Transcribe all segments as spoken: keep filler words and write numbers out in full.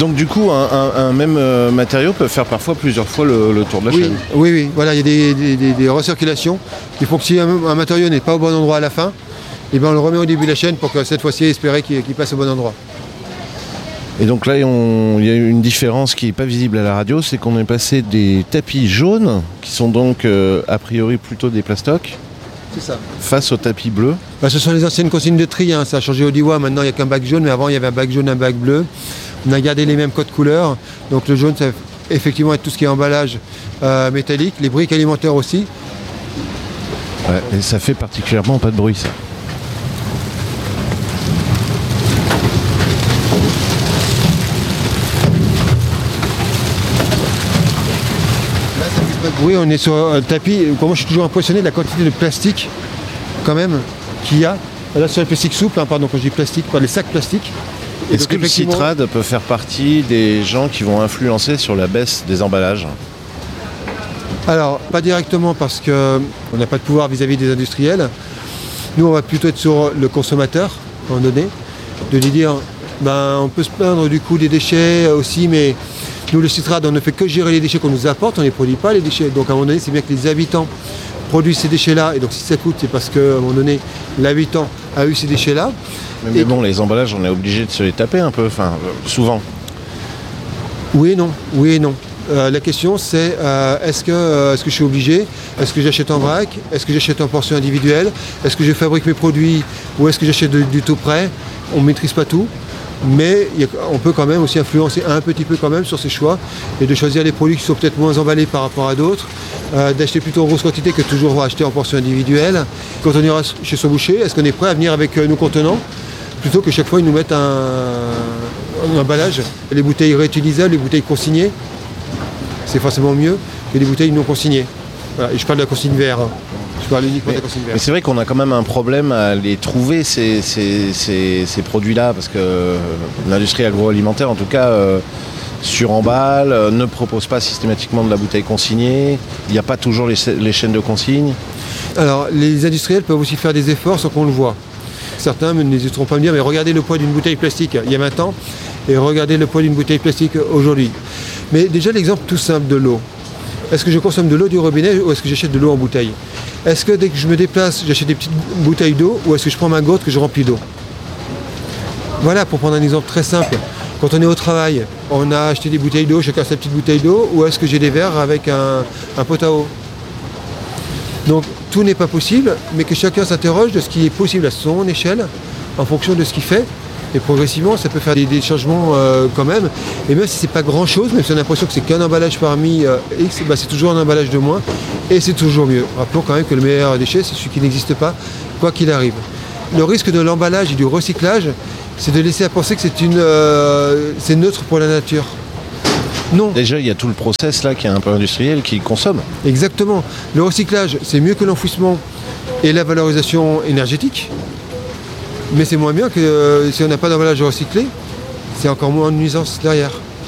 Donc du coup, un, un, un même euh, matériau peut faire parfois plusieurs fois le, le tour de la oui, chaîne. Oui, oui, voilà, il y a des, des, des, des recirculations qui font que si un, un matériau n'est pas au bon endroit à la fin, et ben on le remet au début de la chaîne pour que cette fois-ci, espérer qu'il, qu'il passe au bon endroit. Et donc là, on, il y a une différence qui n'est pas visible à la radio, c'est qu'on est passé des tapis jaunes, qui sont donc euh, a priori plutôt des plastocs, c'est ça. Face aux tapis bleus. Bah, ce sont les anciennes consignes de tri, hein. Ça a changé au Daiwa, maintenant il n'y a qu'un bac jaune, mais avant il y avait un bac jaune, un bac bleu. On a gardé les mêmes codes couleurs, donc le jaune ça va effectivement être tout ce qui est emballage euh, métallique, les briques alimentaires aussi. Ouais, et ça fait particulièrement pas de bruit ça. Oui, on est sur un tapis. Moi, je suis toujours impressionné de la quantité de plastique, quand même, qu'il y a. Là, sur les plastiques souples, hein, pardon, quand je dis plastique, par les sacs plastiques. Et Est-ce donc, que le Citrad peut faire partie des gens qui vont influencer sur la baisse des emballages ? Alors, pas directement parce qu'on n'a pas de pouvoir vis-à-vis des industriels. Nous, on va plutôt être sur le consommateur, à un moment donné, de lui dire, ben, on peut se plaindre du coût des déchets aussi, mais nous, le Citrad, on ne fait que gérer les déchets qu'on nous apporte, on ne les produit pas, les déchets. Donc, à un moment donné, c'est bien que les habitants produisent ces déchets-là. Et donc, si ça coûte, c'est parce qu'à un moment donné, l'habitant a eu ces déchets-là. Mais, mais bon, les emballages, on est obligé de se les taper un peu, enfin, euh, souvent. Oui et non, oui et non. Euh, la question, c'est euh, est-ce, que, euh, est-ce que je suis obligé ? Est-ce que j'achète en vrac ? Est-ce que j'achète en portion individuelle ? Est-ce que je fabrique mes produits ? Ou est-ce que j'achète de, du tout prêt ? On ne maîtrise pas tout. Mais y a, on peut quand même aussi influencer un petit peu quand même sur ces choix et de choisir des produits qui sont peut-être moins emballés par rapport à d'autres, euh, d'acheter plutôt en grosse quantité que toujours acheter en portion individuelle. Quand on ira chez son boucher, est-ce qu'on est prêt à venir avec euh, nos contenants plutôt que chaque fois ils nous mettent un, un emballage. Les bouteilles réutilisables, les bouteilles consignées, c'est forcément mieux que les bouteilles non consignées. Voilà. Et je parle de la consigne verre. Je parle uniquement mais, de la consigne verre. Mais c'est vrai qu'on a quand même un problème à les trouver, ces, ces, ces, ces produits-là, parce que l'industrie agroalimentaire, en tout cas, euh, suremballe, euh, ne propose pas systématiquement de la bouteille consignée. Il n'y a pas toujours les, les chaînes de consigne. Alors, les industriels peuvent aussi faire des efforts sans qu'on le voit. Certains n'hésiteront pas à me dire, mais regardez le poids d'une bouteille plastique il y a vingt ans et regardez le poids d'une bouteille plastique aujourd'hui. Mais déjà, l'exemple tout simple de l'eau. Est-ce que je consomme de l'eau du robinet ou est-ce que j'achète de l'eau en bouteille ? Est-ce que dès que je me déplace, j'achète des petites bouteilles d'eau ou est-ce que je prends ma gourde que je remplis d'eau ? Voilà, pour prendre un exemple très simple. Quand on est au travail, on a acheté des bouteilles d'eau, chacun sa petite bouteille d'eau, ou est-ce que j'ai des verres avec un, un pot à eau ? Donc tout n'est pas possible, mais que chacun s'interroge de ce qui est possible à son échelle, en fonction de ce qu'il fait. Et progressivement, ça peut faire des, des changements euh, quand même. Et même si c'est pas grand-chose, même si on a l'impression que c'est qu'un emballage parmi euh, X, bah, c'est toujours un emballage de moins. Et c'est toujours mieux. Rappelons quand même que le meilleur déchet, c'est celui qui n'existe pas, quoi qu'il arrive. Le risque de l'emballage et du recyclage, c'est de laisser à penser que c'est, une, euh, c'est neutre pour la nature. Non. Déjà, il y a tout le process là qui est un peu industriel qui consomme. Exactement. Le recyclage, c'est mieux que l'enfouissement et la valorisation énergétique. Mais c'est moins bien que euh, si on n'a pas d'emballage recyclé, c'est encore moins de nuisance derrière.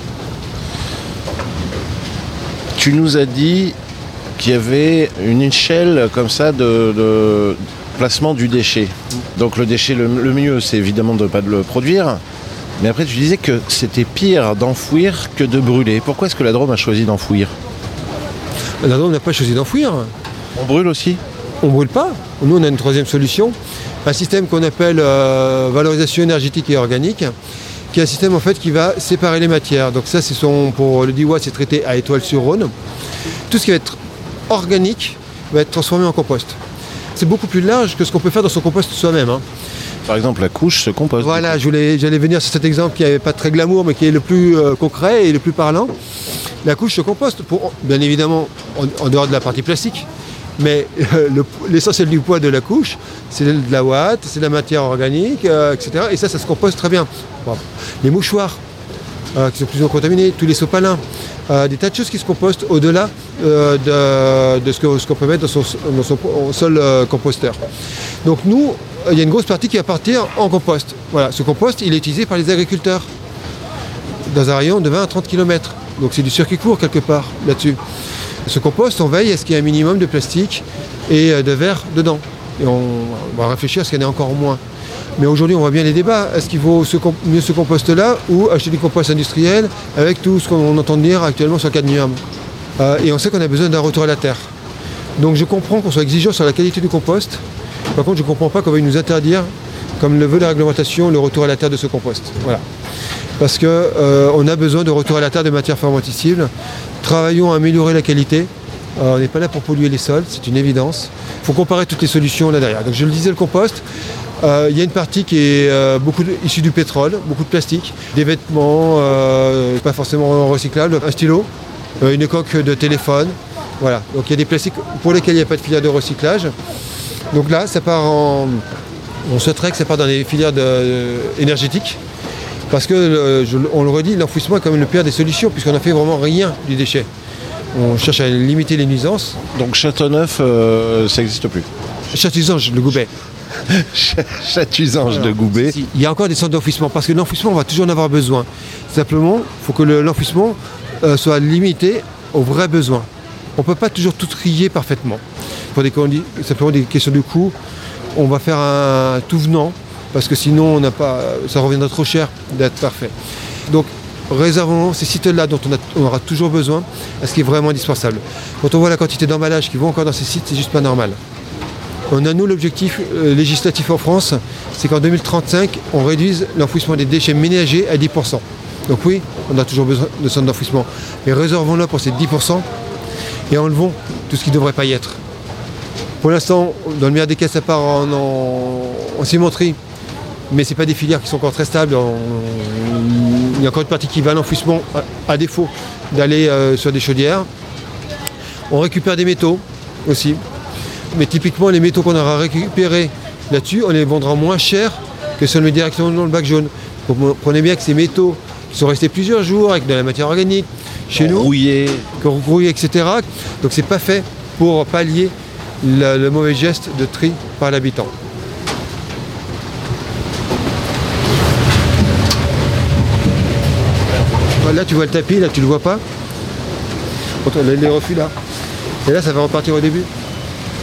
Tu nous as dit qu'il y avait une échelle comme ça de, de placement du déchet. Donc le déchet, le, le mieux, c'est évidemment de ne pas le produire. Mais après, tu disais que c'était pire d'enfouir que de brûler. Pourquoi est-ce que la Drôme a choisi d'enfouir ? La Drôme n'a pas choisi d'enfouir. On brûle aussi ? On ne brûle pas. Nous, on a une troisième solution. Un système qu'on appelle euh, valorisation énergétique et organique, qui est un système en fait qui va séparer les matières. Donc ça, c'est son, pour le Daiwa, c'est traité à Étoile-sur-Rhône. Tout ce qui va être organique va être transformé en compost. C'est beaucoup plus large que ce qu'on peut faire dans son compost soi-même. Hein. Par exemple, la couche se composte. Voilà, je voulais, j'allais venir sur cet exemple qui n'est pas très glamour, mais qui est le plus euh, concret et le plus parlant. La couche se composte, pour, bien évidemment, en, en dehors de la partie plastique. Mais euh, le, l'essentiel du poids de la couche, c'est de la ouate, c'est de la matière organique, euh, et cetera. Et ça, ça se compose très bien. Bon. Les mouchoirs, euh, qui sont plus ou moins contaminés, tous les sopalins, euh, des tas de choses qui se compostent au-delà euh, de, de ce, que, ce qu'on peut mettre dans son, dans son sol euh, composteur. Donc nous, il y a une grosse partie qui va partir en compost. Voilà, ce compost, il est utilisé par les agriculteurs dans un rayon de vingt à trente kilomètres. Donc c'est du circuit court quelque part là-dessus. Ce compost, on veille à ce qu'il y ait un minimum de plastique et de verre dedans. Et on va réfléchir à ce qu'il y en ait encore moins. Mais aujourd'hui, on voit bien les débats. Est-ce qu'il vaut ce comp- mieux ce compost-là ou acheter du compost industriel avec tout ce qu'on entend dire actuellement sur le cadmium euh, Et on sait qu'on a besoin d'un retour à la terre. Donc je comprends qu'on soit exigeant sur la qualité du compost. Par contre, je ne comprends pas qu'on veuille nous interdire, comme le veut la réglementation, le retour à la terre de ce compost. Voilà. Parce qu'on euh, a besoin de retour à la terre de matières fermentescibles. Travaillons à améliorer la qualité. Euh, on n'est pas là pour polluer les sols, c'est une évidence. Il faut comparer toutes les solutions là derrière. Donc je le disais, le compost, il euh, y a une partie qui est euh, beaucoup de, issue du pétrole, beaucoup de plastique, des vêtements, euh, pas forcément recyclables, un stylo, euh, une coque de téléphone. Voilà. Donc il y a des plastiques pour lesquels il n'y a pas de filière de recyclage. Donc là, ça part en... on souhaiterait que ça parte dans les filières de, euh, énergétiques. Parce que, euh, je, on le redit, l'enfouissement est quand même le pire des solutions, puisqu'on n'a fait vraiment rien du déchet. On cherche à limiter les nuisances. Donc Châteauneuf, euh, ça n'existe plus. Châteausange, le Goubet. Châteausange de Goubet. Si, il y a encore des centres d'enfouissement, parce que l'enfouissement, on va toujours en avoir besoin. Simplement, il faut que le, l'enfouissement euh, soit limité aux vrais besoins. On ne peut pas toujours tout trier parfaitement. Pour des, simplement des questions de coût, on va faire un tout venant, parce que sinon, on n'a pas, ça reviendra trop cher d'être parfait. Donc, réservons ces sites-là dont on, a, on aura toujours besoin à ce qui est vraiment indispensable. Quand on voit la quantité d'emballages qui vont encore dans ces sites, c'est juste pas normal. On a, nous, l'objectif euh, législatif en France, c'est qu'en deux mille trente-cinq, on réduise l'enfouissement des déchets ménagers à dix pour cent. Donc oui, on a toujours besoin de centres d'enfouissement, mais réservons-le pour ces dix pour cent et enlevons tout ce qui ne devrait pas y être. Pour l'instant, dans le meilleur des cas, ça part en, en, en cimenterie, mais ce n'est pas des filières qui sont encore très stables. On, il y a encore une partie qui va à l'enfouissement, à, à défaut d'aller euh, sur des chaudières. On récupère des métaux aussi. Mais typiquement, les métaux qu'on aura récupérés là-dessus, on les vendra moins cher que si on les met directement dans le bac jaune. Vous comprenez bien que ces métaux qui sont restés plusieurs jours avec de la matière organique chez nous, rouillés, rouillés, et cetera. Donc c'est pas fait pour pallier le, le mauvais geste de tri par l'habitant. Là, tu vois le tapis, là, tu le vois pas. Les refus là. Et là, ça va repartir au début.